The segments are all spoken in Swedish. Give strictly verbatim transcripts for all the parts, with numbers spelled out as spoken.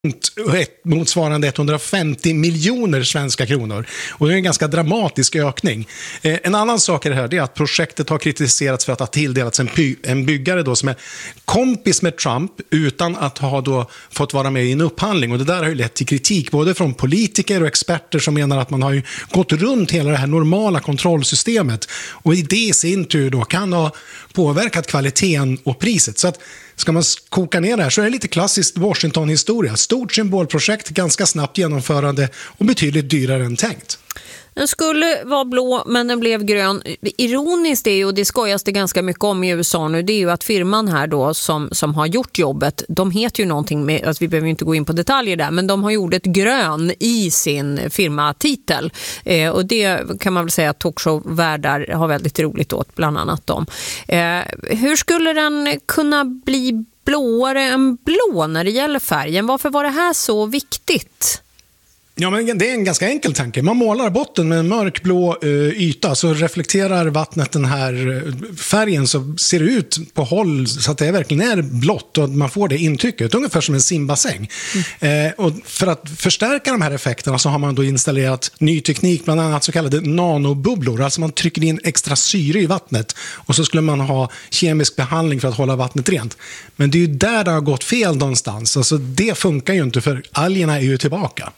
motsvarande etthundrafemtio miljoner svenska kronor. Och det är en ganska dramatisk ökning. Eh, en annan sak i det här är att projektet har kritiserats för att ha tilldelats en, py- en byggare då som är kompis med Trump utan att ha då fått vara med i en upphandling. Och det där har ju lett till kritik både från politiker och experter som menar att man har ju gått runt hela det här normala kontrollsystemet. Och i det i sin tur då kan ha påverkat kvaliteten och priset. Så att ska man koka ner det här så är det lite klassiskt Washington-historia. Stort symbolprojekt, ganska snabbt genomförande och betydligt dyrare än tänkt. Den skulle vara blå men den blev grön. Ironiskt är ju, och det skojas det ganska mycket om i U S A nu, det är ju att firman här då som, som har gjort jobbet, de heter ju någonting med, alltså vi behöver inte gå in på detaljer där, men de har gjort ett grön i sin firmatitel. Eh, och det kan man väl säga att talkshow-värdar har väldigt roligt åt, bland annat dem. Eh, hur skulle den kunna bli blåare än blå när det gäller färgen? Varför var det här så viktigt? Ja, men det är en ganska enkel tanke. Man målar botten med en mörkblå uh, yta så reflekterar vattnet den här färgen så ser det ut på håll så att det verkligen är blått och man får det intrycket, ungefär som en simbassäng. Mm. Eh, och för att förstärka de här effekterna så har man då installerat ny teknik, bland annat så kallade nanobubblor. Alltså man trycker in extra syre i vattnet och så skulle man ha kemisk behandling för att hålla vattnet rent. Men det är ju där det har gått fel någonstans. Alltså det funkar ju inte för algerna är ju tillbaka.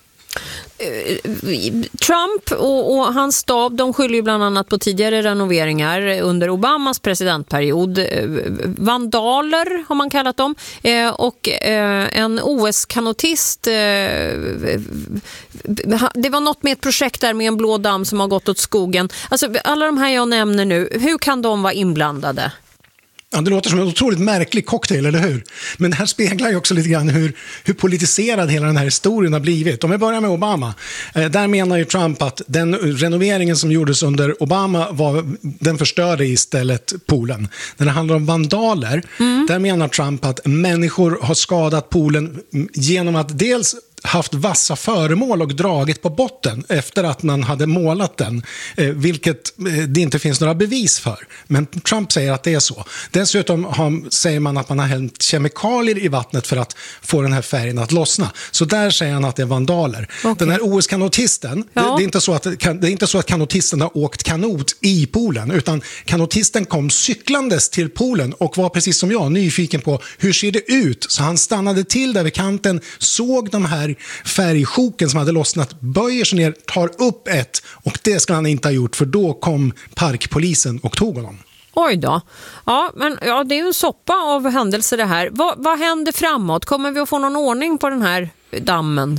Trump och, och hans stab, de skyller ju bland annat på tidigare renoveringar under Obamas presidentperiod. Vandaler har man kallat dem. Eh, och eh, en O S-kanotist, eh, det var något med ett projekt där med en blå damm som har gått åt skogen. Alltså alla de här jag nämner nu, hur kan de vara inblandade? Ja, det låter som en otroligt märklig cocktail, eller hur? Men det här speglar ju också lite grann hur, hur politiserad hela den här historien har blivit. Om vi börjar med Obama, eh, där menar ju Trump att den renoveringen som gjordes under Obama, var, den förstörde istället poolen. När det handlar om vandaler, mm. där menar Trump att människor har skadat poolen genom att dels haft vassa föremål och dragit på botten efter att man hade målat den, eh, vilket eh, det inte finns några bevis för. Men Trump säger att det är så. Dessutom har, säger man att man har hällt kemikalier i vattnet för att få den här färgen att lossna. Så där säger han att det är vandaler. Okay. Den här O S-kanotisten, ja. det, det, är inte så att, det är inte så att kanotisten har åkt kanot i poolen, utan kanotisten kom cyklandes till poolen och var precis som jag nyfiken på hur ser det ut. Så han stannade till där vid kanten, såg de här färgsjoken som hade lossnat, böjer sig ner, tar upp ett, och det ska han inte ha gjort för då kom parkpolisen och tog honom. Oj då. Ja, men ja, det är ju en soppa av händelser det här. Va, vad händer framåt? Kommer vi att få någon ordning på den här dammen?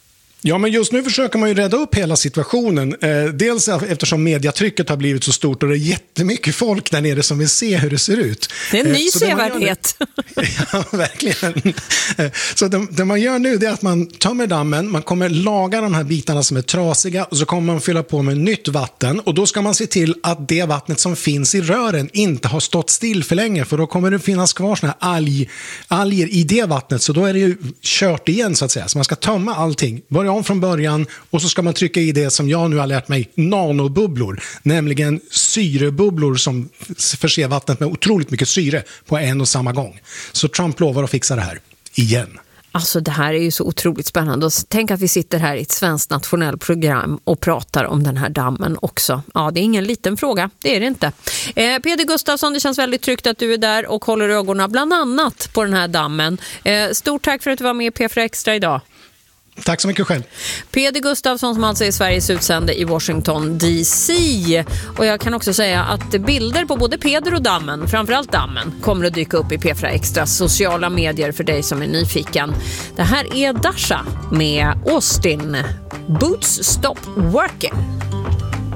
Ja, men just nu försöker man ju rädda upp hela situationen. Eh, dels eftersom mediatrycket har blivit så stort och det är jättemycket folk där nere som vill se hur det ser ut. Det är en ny eh, sevärdhet. Ja, verkligen. Eh, så det, det man gör nu är att man tömmer dammen, man kommer laga de här bitarna som är trasiga och så kommer man fylla på med nytt vatten. Och då ska man se till att det vattnet som finns i rören inte har stått still för länge, för då kommer det finnas kvar såna här alg, alger i det vattnet, så då är det ju kört igen så att säga. Så man ska tömma allting, börja om från början, och så ska man trycka i det som jag nu har lärt mig, nanobubblor, nämligen syrebubblor som förser vattnet med otroligt mycket syre på en och samma gång. Så Trump lovar att fixa det här igen. Alltså det här är ju så otroligt spännande. Tänk att vi sitter här i ett svenskt nationellt program och pratar om den här dammen också. Ja, det är ingen liten fråga, det är det inte. Eh, Peder Gustafsson, det känns väldigt tryggt att du är där och håller ögonen bland annat på den här dammen. Eh, stort tack för att du var med i P fyra Extra idag. Tack så mycket själv. Peder Gustafsson som alltså är Sveriges utsände i Washington D C. Och jag kan också säga att bilder på både Peder och dammen, framförallt dammen, kommer att dyka upp i P fyra Extras sociala medier för dig som är nyfiken. Det här är Dasha med Austin. Boots Stop Working.